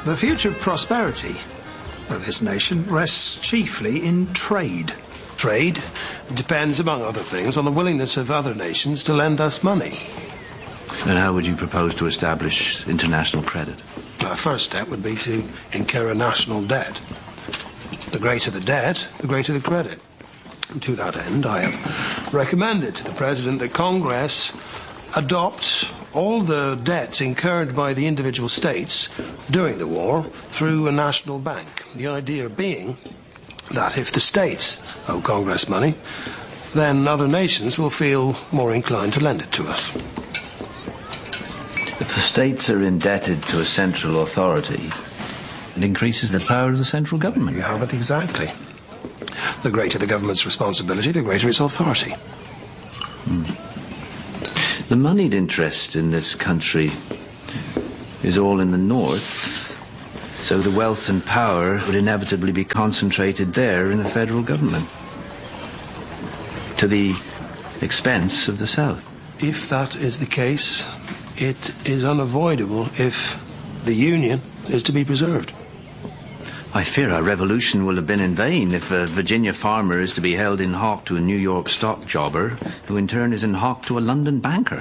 The future prosperity of this nation rests chiefly in trade. Trade depends, among other things, on the willingness of other nations to lend us money. And how would you propose to establish international credit? Our first step would be to incur a national debt. The greater the debt, the greater the credit. And to that end, I have recommended to the President that Congress adopt all the debts incurred by the individual states during the war through a national bank. The idea being that if the states owe Congress money, then other nations will feel more inclined to lend it to us. If the states are indebted to a central authority, it increases the power of the central government. You have it exactly. The greater the government's responsibility, the greater its authority. The moneyed interest in this country is all in the north, so the wealth and power would inevitably be concentrated there in the federal government, to the expense of the south. If that is the case, it is unavoidable if the Union is to be preserved. I fear our revolution will have been in vain if a Virginia farmer is to be held in hock to a New York stock jobber, who in turn is in hock to a London banker.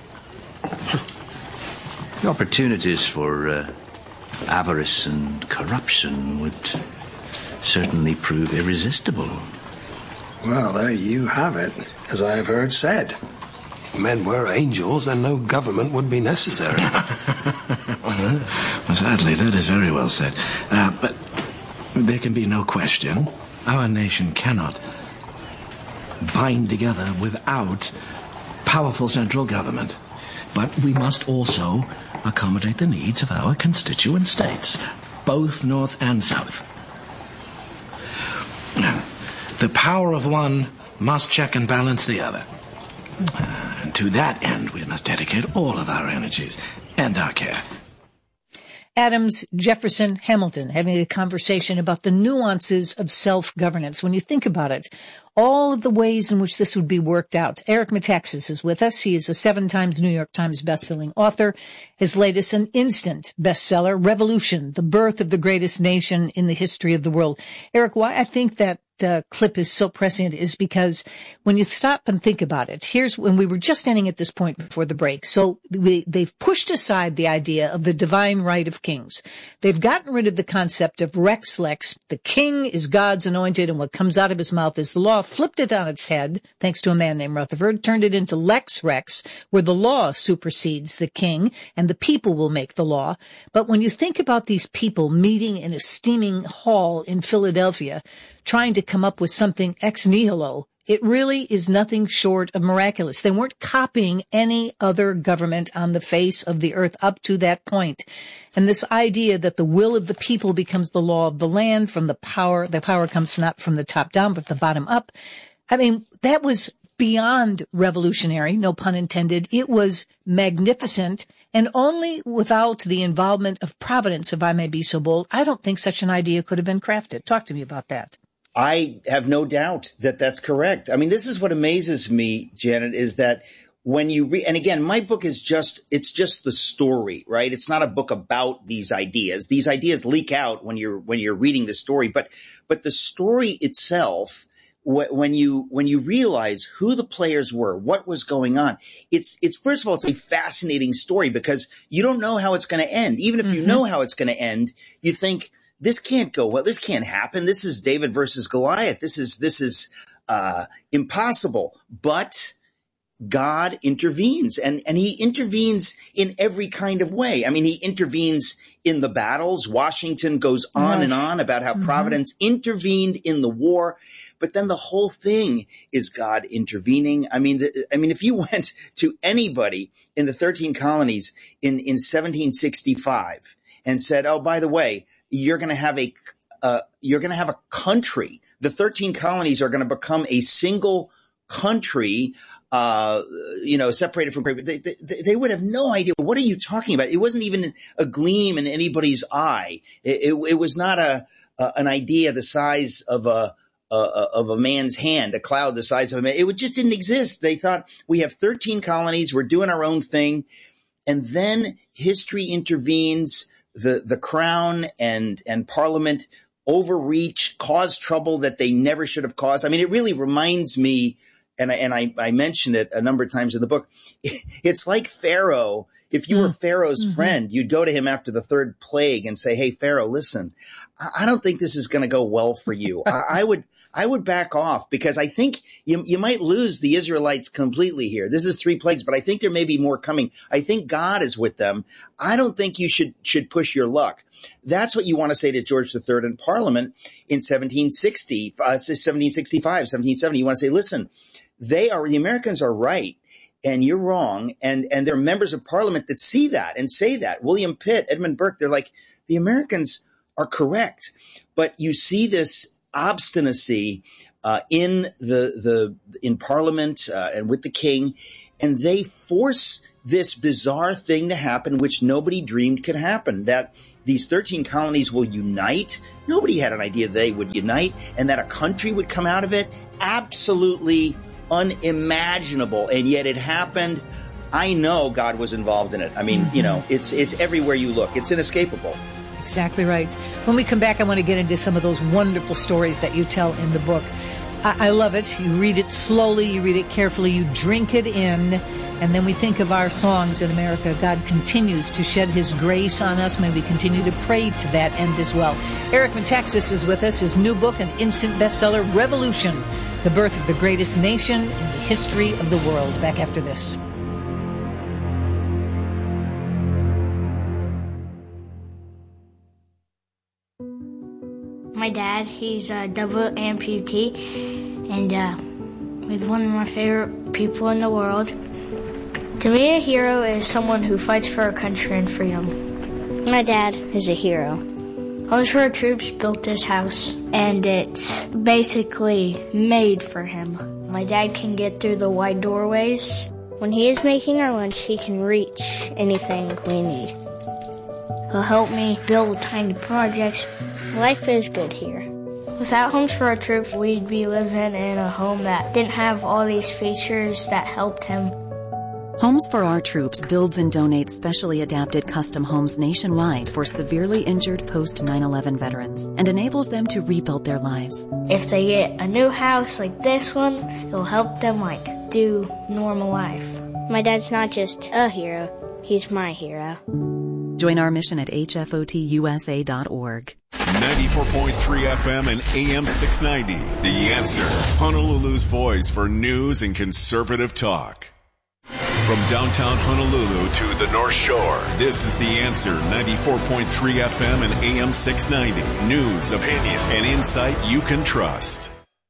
The opportunities for avarice and corruption would certainly prove irresistible. Well, there you have it, as I have heard said. If men were angels, then no government would be necessary. Well, sadly, that is very well said. But there can be no question. Our nation cannot bind together without powerful central government. But we must also accommodate the needs of our constituent states, both North and South. The power of one must check and balance the other. And to that end, we must dedicate all of our energies and our care. Adams, Jefferson, Hamilton having a conversation about the nuances of self-governance. When you think about it, all of the ways in which this would be worked out. Eric Metaxas is with us. He is a 7 times New York Times bestselling author. His latest, an instant bestseller, Revolution, the Birth of the Greatest Nation in the History of the World. Eric, why I think that clip is so prescient is because when you stop and think about it, here's when we were just ending at this point before the break. So they've pushed aside the idea of the divine right of kings. They've gotten rid of the concept of Rex Lex. The king is God's anointed and what comes out of his mouth is the law. Flipped it on its head, thanks to a man named Rutherford, turned it into Lex Rex, where the law supersedes the king and the people will make the law. But when you think about these people meeting in a steaming hall in Philadelphia, trying to come up with something ex nihilo, it really is nothing short of miraculous. They weren't copying any other government on the face of the earth up to that point. And this idea that the will of the people becomes the law of the land, from the power comes not from the top down, but the bottom up. I mean, that was beyond revolutionary, no pun intended. It was magnificent, and only without the involvement of Providence, if I may be so bold, I don't think such an idea could have been crafted. Talk to me about that. I have no doubt that that's correct. I mean, this is what amazes me, Janet, is that when you read, and again, my book is it's just the story, right? It's not a book about these ideas. These ideas leak out when you're reading the story, but the story itself, when you realize who the players were, what was going on, it's first of all, it's a fascinating story because you don't know how it's going to end. Even if you know how it's going to end, you think, this can't go well. This can't happen. This is David versus Goliath. This is impossible. But God intervenes, and he intervenes in every kind of way. I mean, he intervenes in the battles. Washington goes on and on about how Providence intervened in the war, but then the whole thing is God intervening. I mean, if you went to anybody in the 13 colonies in 1765 and said, "Oh, by the way, you're going to have a country. The 13 colonies are going to become a single country, separated from Great Britain." They would have no idea. What are you talking about? It wasn't even a gleam in anybody's eye. It was not an idea the size of a man's hand, a cloud the size of a man. It just didn't exist. They thought, we have 13 colonies. We're doing our own thing. And then history intervenes. the crown and Parliament overreached, caused trouble that they never should have caused. I mean, it really reminds me, and I mentioned it a number of times in the book. It's like Pharaoh. If you were Pharaoh's friend, you'd go to him after the third plague and say, "Hey, Pharaoh, listen, I don't think this is going to go well for you. I would back off because I think you might lose the Israelites completely here. This is 3 plagues, but I think there may be more coming. I think God is with them. I don't think you should push your luck." That's what you want to say to George III in Parliament in 1765, 1770. You want to say, listen, the Americans are right. And you're wrong. And there are members of Parliament that see that and say that. William Pitt, Edmund Burke, they're like, the Americans are correct. But you see this obstinacy in Parliament and with the king, and they force this bizarre thing to happen, which nobody dreamed could happen, that these 13 colonies will unite. Nobody had an idea they would unite, and that a country would come out of it. Absolutely unimaginable, and yet it happened. I know God was involved in it. I mean, it's everywhere you look. It's inescapable. Exactly right. When we come back, I want to get into some of those wonderful stories that you tell in the book. I love it. You read it slowly, you read it carefully, you drink it in, and then we think of our songs in America. God continues to shed his grace on us. May we continue to pray to that end as well. Eric Metaxas is with us. His new book, an instant bestseller, Revolution, the birth of the greatest nation in the history of the world. Back after this. My dad, he's a double amputee, and he's one of my favorite people in the world. To me, a hero is someone who fights for our country and freedom. My dad is a hero. Homes for Our Troops built this house, and it's basically made for him. My dad can get through the wide doorways. When he is making our lunch, he can reach anything we need. He'll help me build tiny projects. Life is good here. Without Homes for Our Troops, we'd be living in a home that didn't have all these features that helped him. Homes for Our Troops builds and donates specially adapted custom homes nationwide for severely injured post-9/11 veterans and enables them to rebuild their lives. If they get a new house like this one, it'll help them do normal life. My dad's not just a hero, he's my hero. Join our mission at hfotusa.org. 94.3 FM and AM 690. The Answer. Honolulu's voice for news and conservative talk. From downtown Honolulu to the North Shore, this is The Answer. 94.3 FM and AM 690. News, opinion, and insight you can trust.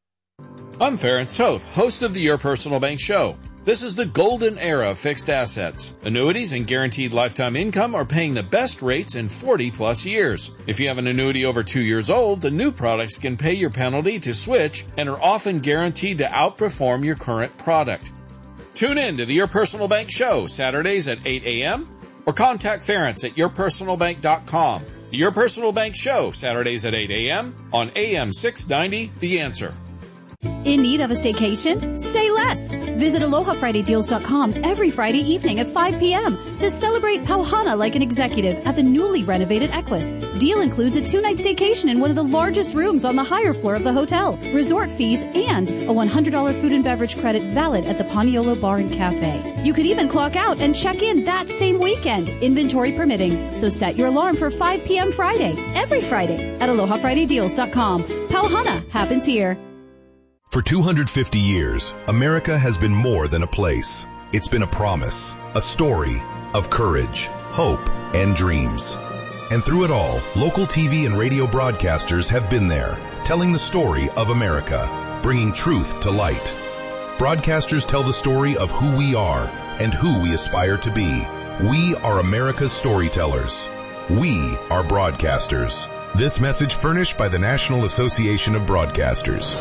I'm Ferenc Toth, host of the Your Personal Bank Show. This is the golden era of fixed assets. Annuities and guaranteed lifetime income are paying the best rates in 40-plus years. If you have an annuity over 2 years old, the new products can pay your penalty to switch and are often guaranteed to outperform your current product. Tune in to the Your Personal Bank Show, Saturdays at 8 a.m. or contact Ferenc at yourpersonalbank.com. The Your Personal Bank Show, Saturdays at 8 a.m. on AM 690, The Answer. In need of a staycation? Stay less. Visit AlohaFridayDeals.com every Friday evening at 5 p.m. to celebrate Pauhana like an executive at the newly renovated Equus. Deal includes a 2-night staycation in one of the largest rooms on the higher floor of the hotel, resort fees, and a $100 food and beverage credit valid at the Paniolo Bar and Cafe. You could even clock out and check in that same weekend, inventory permitting. So set your alarm for 5 p.m. Friday, every Friday at AlohaFridayDeals.com. Pauhana happens here. For 250 years, America has been more than a place. It's been a promise, a story of courage, hope, and dreams. And through it all, local TV and radio broadcasters have been there, telling the story of America, bringing truth to light. Broadcasters tell the story of who we are and who we aspire to be. We are America's storytellers. We are broadcasters. This message furnished by the National Association of Broadcasters.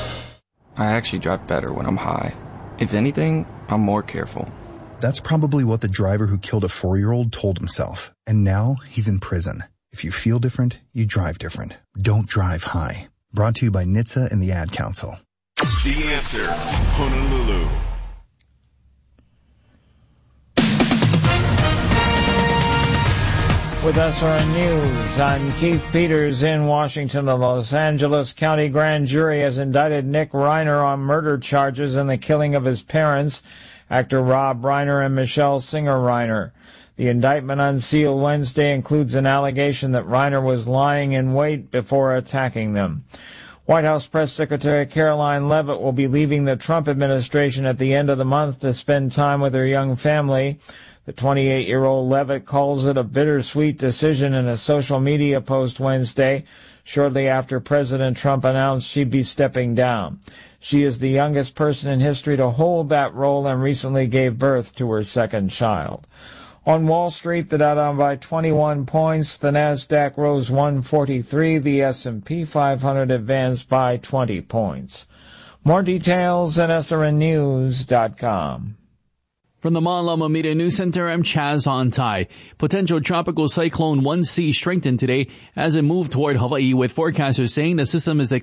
I actually drive better when I'm high. If anything, I'm more careful. That's probably what the driver who killed a 4-year-old told himself. And now he's in prison. If you feel different, you drive different. Don't drive high. Brought to you by NHTSA and the Ad Council. The Answer, Honolulu. with SRN News. I'm Keith Peters in Washington. The Los Angeles County Grand Jury has indicted Nick Reiner on murder charges in the killing of his parents, actor Rob Reiner and Michelle Singer Reiner. The indictment unsealed Wednesday includes an allegation that Reiner was lying in wait before attacking them. White House Press Secretary Caroline Leavitt will be leaving the Trump administration at the end of the month to spend time with her young family. The 28-year-old Leavitt calls it a bittersweet decision in a social media post Wednesday, shortly after President Trump announced she'd be stepping down. She is the youngest person in history to hold that role and recently gave birth to her second child. On Wall Street, the Dow down by 21 points, the Nasdaq rose 143, the S&P 500 advanced by 20 points. More details at srnnews.com. From the Mon Lama Media News Center, I'm Chaz Ontai. Potential tropical cyclone 1C strengthened today as it moved toward Hawaii, with forecasters saying the system is